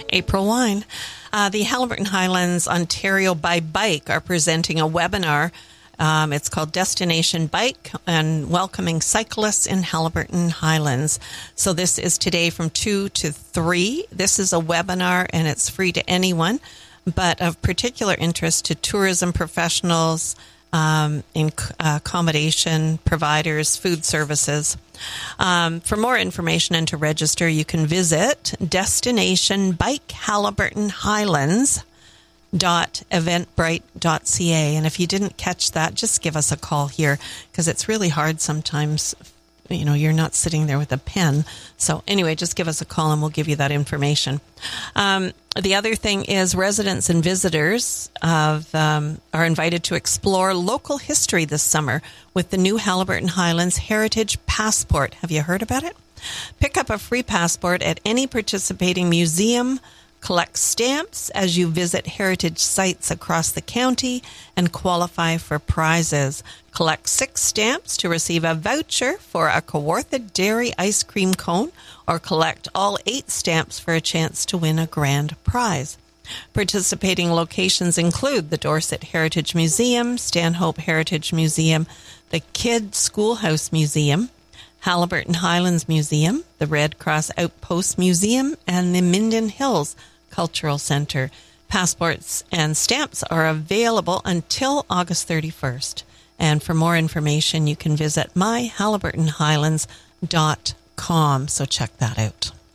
April Wine. The Haliburton Highlands Ontario by Bike are presenting a webinar. It's called Destination Bike and Welcoming Cyclists in Haliburton Highlands. So this is today from 2 to 3. This is a webinar and it's free to anyone, but of particular interest to tourism professionals, in accommodation providers, food services. For more information and to register, you can visit destinationbikehaliburtonhighlands.eventbrite.ca. And if you didn't catch that, just give us a call here because it's really hard sometimes. You know, you're not sitting there with a pen. So anyway, just give us a call and we'll give you that information. The other thing is residents and visitors are invited to explore local history this summer with the new Haliburton Highlands Heritage Passport. Have you heard about it? Pick up a free passport at any participating museum. Collect stamps as you visit heritage sites across the county and qualify for prizes. Collect 6 stamps to receive a voucher for a Kawartha Dairy ice cream cone, or collect all 8 stamps for a chance to win a grand prize. Participating locations include the Dorset Heritage Museum, Stanhope Heritage Museum, the Kidd Schoolhouse Museum, Haliburton Highlands Museum, the Red Cross Outpost Museum, and the Minden Hills Cultural Centre. Passports and stamps are available until August 31st. And for more information, you can visit myhaliburtonhighlands.com. So check that out.